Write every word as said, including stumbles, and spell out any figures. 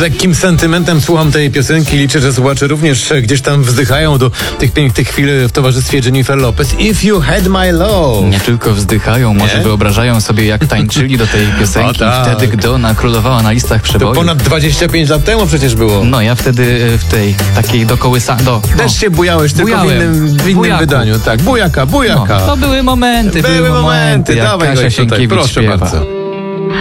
lekkim sentymentem słucham tej piosenki. Liczę, że słuchacze również gdzieś tam wzdychają do tych pięknych chwil w towarzystwie Jennifer Lopez. If you had my love. Nie tylko wzdychają, może Nie? wyobrażają sobie, jak tańczyli do tej piosenki O, tak. wtedy, gdy ona królowała na listach To przebojów. ponad dwadzieścia pięć lat temu przecież było. No, ja wtedy w tej takiej do kołysa... Do, no. Też się bujałeś, tylko w Bujałem. innym, w innym Bujaku. wydaniu. Tak, bujaka, bujaka. No, to były momenty, Były momenty, jak dawaj Kasia go tutaj, Sienkiewicz proszę śpiewa. bardzo.